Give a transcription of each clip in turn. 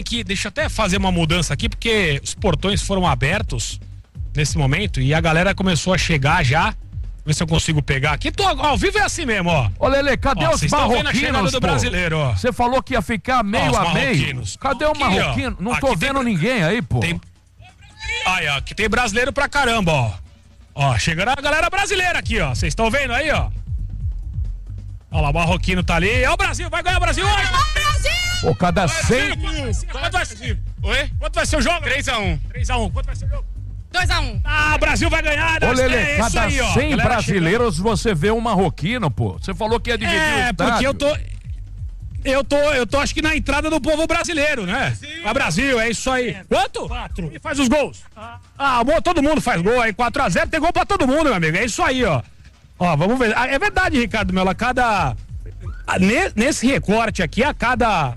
Deixa eu até fazer uma mudança aqui, porque os portões foram abertos nesse momento e a galera começou a chegar já. Ver se eu consigo pegar aqui. Tô ao vivo, é assim mesmo, ó. Ô, Lelê, cadê os marroquinos, do brasileiro, ó? Você falou que ia ficar meio a meio. Cadê o marroquino? Não tô vendo ninguém aí, pô. Aí, ó, aqui tem brasileiro pra caramba, ó. Ó, chegando a galera brasileira aqui, ó. Vocês estão vendo aí, ó? Olha lá, o marroquino tá ali. É o Brasil, vai ganhar o Brasil hoje! Pô, cada 100... Quanto vai ser? Oi? Quanto vai ser o jogo? 3-1. 3-1. Quanto vai ser o jogo? 2-1. Ah, o Brasil vai ganhar. Ô, Lelê, cada 100 brasileiros você vê um marroquino, pô. Você falou que ia dividir o estádio. Porque eu tô acho que na entrada do povo brasileiro, né? A Brasil, é isso aí. Quanto? 4. E faz os gols. Todo mundo faz gol aí, 4-0, tem gol pra todo mundo, meu amigo. É isso aí, ó. Ó, vamos ver. É verdade, Ricardo Melo, nesse recorte aqui, a cada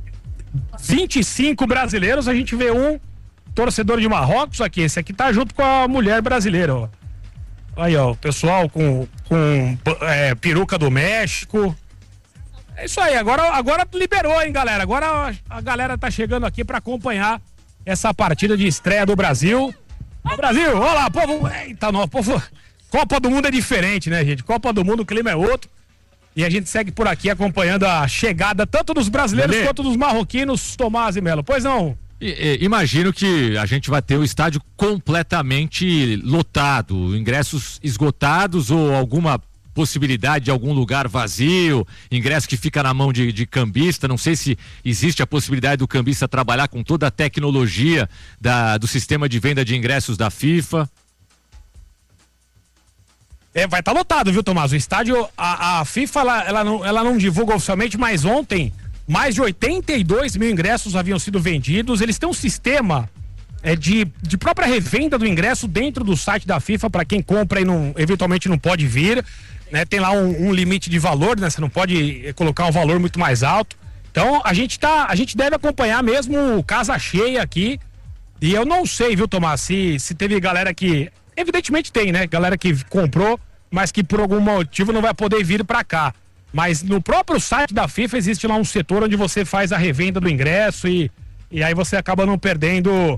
25 brasileiros, a gente vê um torcedor de Marrocos aqui. Esse aqui tá junto com a mulher brasileira, ó. Aí, ó, o pessoal com peruca do México. É isso aí, agora liberou, hein, galera. Agora a galera tá chegando aqui pra acompanhar essa partida de estreia do Brasil. O Brasil, olha lá, povo. Eita, não, povo. Copa do Mundo é diferente, né, gente? Copa do Mundo, o clima é outro. E a gente segue por aqui acompanhando a chegada tanto dos brasileiros quanto dos marroquinos. Tomás e Melo. Pois não? Imagino que a gente vai ter o estádio completamente lotado, ingressos esgotados ou alguma possibilidade de algum lugar vazio, ingresso que fica na mão de cambista. Não sei se existe a possibilidade do cambista trabalhar com toda a tecnologia do sistema de venda de ingressos da FIFA. Vai estar lotado, viu, Tomás? O estádio, a FIFA, ela não divulga oficialmente, mas ontem mais de 82 mil ingressos haviam sido vendidos. Eles têm um sistema de própria revenda do ingresso dentro do site da FIFA para quem compra e eventualmente não pode vir, né? Tem lá um limite de valor, né? Você não pode colocar um valor muito mais alto. Então a gente deve acompanhar mesmo casa cheia aqui. E eu não sei, viu, Tomás, se teve galera que... Evidentemente tem, né? Galera que comprou, mas que por algum motivo não vai poder vir pra cá. Mas no próprio site da FIFA existe lá um setor onde você faz a revenda do ingresso e aí você acaba não perdendo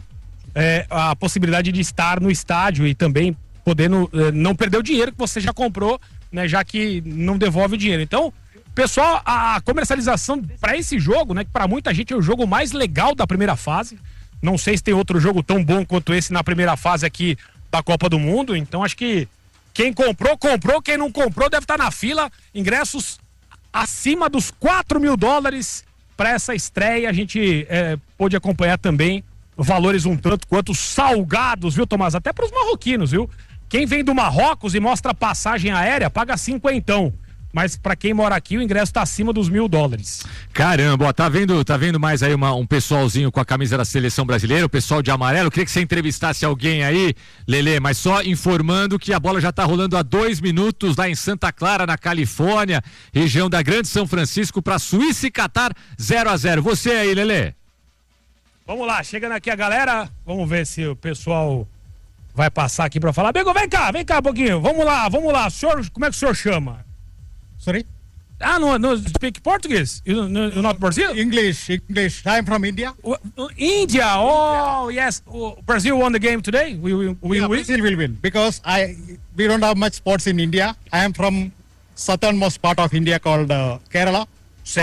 a possibilidade de estar no estádio e também podendo não perder o dinheiro que você já comprou, né? Já que não devolve o dinheiro. Então, pessoal, a comercialização para esse jogo, né? Que para muita gente é o jogo mais legal da primeira fase. Não sei se tem outro jogo tão bom quanto esse na primeira fase aqui da Copa do Mundo, então acho que quem comprou, quem não comprou deve estar na fila. Ingressos acima dos $4 mil para essa estreia. A gente pôde acompanhar também valores um tanto quanto salgados, viu, Tomás? Até para os marroquinos, viu? Quem vem do Marrocos e mostra passagem aérea paga $50. Mas pra quem mora aqui, o ingresso tá acima dos $1.000. Caramba, ó, tá vendo mais aí um pessoalzinho com a camisa da seleção brasileira, o pessoal de amarelo. Eu queria que você entrevistasse alguém aí, Lelê, mas só informando que a bola já tá rolando há 2 minutos lá em Santa Clara, na Califórnia, região da Grande São Francisco, pra Suíça e Catar, 0-0. Você aí, Lelê. Vamos lá, chegando aqui a galera, vamos ver se o pessoal vai passar aqui pra falar. Bego, vem cá um pouquinho, vamos lá, senhor, como é que o senhor chama? Sorry? No speak Portuguese? You're not Brazil? English. I'm from India. India. Oh, yes. Brazil won the game today. We win. Brazil will win because we don't have much sports in India. I am from southernmost part of India called Kerala. So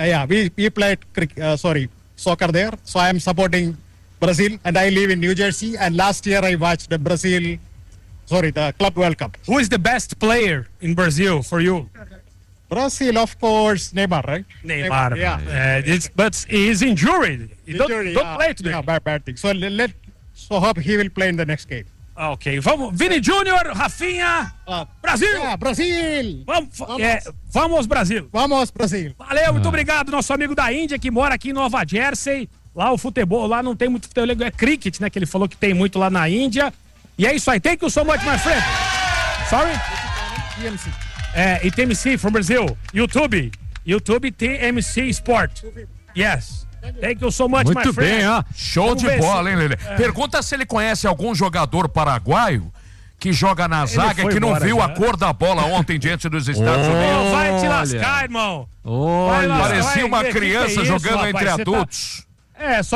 we played soccer there. So I am supporting Brazil, and I live in New Jersey. And last year I watched the Club World Cup. Who is the best player in Brazil for you? Brazil, of course, Neymar, right? Neymar. But he's injured. He don't play today. Yeah, bad thing. So hope he will play in the next game. Ok, vamos. Vini Júnior, Rafinha. Brasil! Brasil! Vamos, Brasil! Vamos, Brasil! Valeu, muito obrigado, nosso amigo da Índia que mora aqui em Nova Jersey. Lá o futebol, lá não tem muito futebol, é cricket, né? Que ele falou que tem muito lá na Índia. E é isso aí. Thank you so much, my friend. Sorry? TMC. TMC from Brazil. YouTube TMC Sport. Yes. Thank you so much, my friend. Muito bem, ó. Show de bola, hein, Lelê? Pergunta se ele conhece algum jogador paraguaio que joga na zaga e que não viu a cor da bola ontem diante dos Estados Unidos. Vai te lascar, irmão. Parecia uma criança jogando entre adultos. É, só